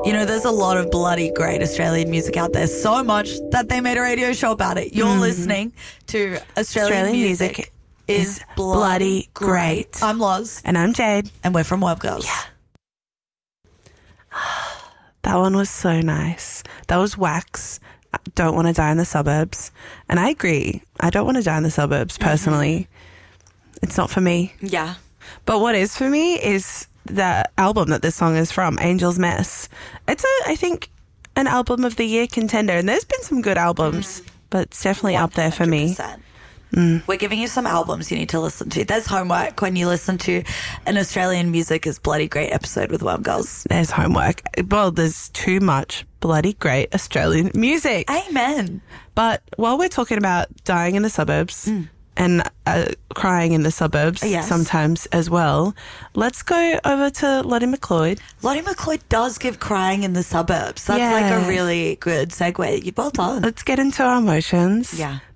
You know, there's a lot of bloody great Australian music out there. So much that they made a radio show about it. You're listening to Australian music is bloody great. I'm Loz. And I'm Jade. And we're from Web Girls. Yeah. That one was so nice. That was Wax. I don't want to die in the suburbs. And I agree. I don't want to die in the suburbs, personally. It's not for me. Yeah. But what is for me is the album that this song is from, Angel's Mess. It's, I think, an album of the year contender. And there's been some good albums, but it's definitely up there for me. We're giving you some albums you need to listen to. There's homework when you listen to an Australian Music is Bloody Great episode with Worm Girls. There's homework. Well, there's too much bloody great Australian music. Amen. But while we're talking about dying in the suburbs and crying in the suburbs sometimes as well, let's go over to Lottie McLeod. Lottie McLeod does give crying in the suburbs. That's like a really good segue. Well done. Let's get into our emotions. Yeah.